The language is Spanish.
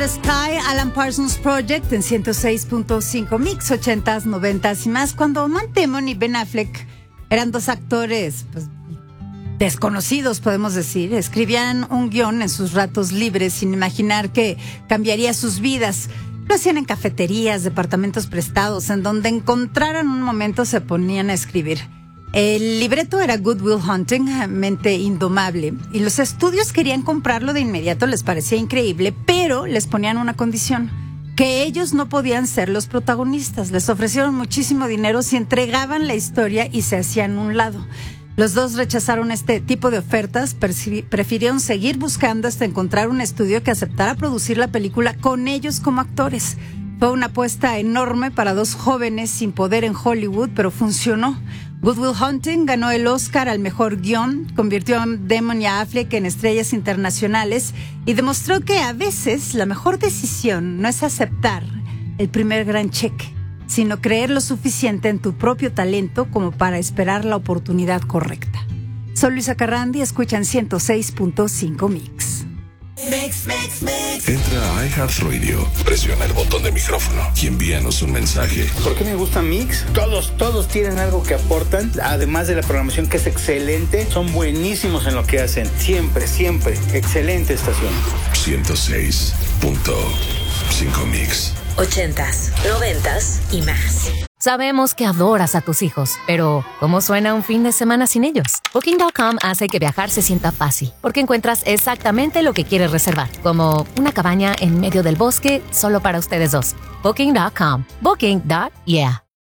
the Sky, Alan Parsons Project en 106.5 Mix, 80s, 90s y más. Cuando Matt Damon y Ben Affleck eran dos actores desconocidos, podemos decir, escribían un guión en sus ratos libres sin imaginar que cambiaría sus vidas. Lo hacían en cafeterías, departamentos prestados, en donde encontraran un momento se ponían a escribir. El libreto era Good Will Hunting, Mente Indomable, y los estudios querían comprarlo de inmediato, les parecía increíble, pero les ponían una condición, que ellos no podían ser los protagonistas. Les ofrecieron muchísimo dinero si entregaban la historia y se hacían un lado. Los dos rechazaron este tipo de ofertas, prefirieron seguir buscando hasta encontrar un estudio que aceptara producir la película con ellos como actores. Fue una apuesta enorme para dos jóvenes sin poder en Hollywood, pero funcionó. Good Will Hunting ganó el Oscar al mejor guión, convirtió a Damon y a Affleck en estrellas internacionales y demostró que a veces la mejor decisión no es aceptar el primer gran cheque, sino creer lo suficiente en tu propio talento como para esperar la oportunidad correcta. Soy Luisa Carrandi, escuchan 106.5 Mix. Entra a iHeartRadio, presiona el botón de micrófono y envíanos un mensaje. ¿Por qué me gusta Mix? Todos tienen algo que aportan, además de la programación que es excelente, son buenísimos en lo que hacen. Siempre, excelente estación. 106.5 Mix. 80s, 90s y más. Sabemos que adoras a tus hijos, pero ¿cómo suena un fin de semana sin ellos? Booking.com hace que viajar se sienta fácil, porque encuentras exactamente lo que quieres reservar, como una cabaña en medio del bosque solo para ustedes dos. Booking.com. Booking.yeah.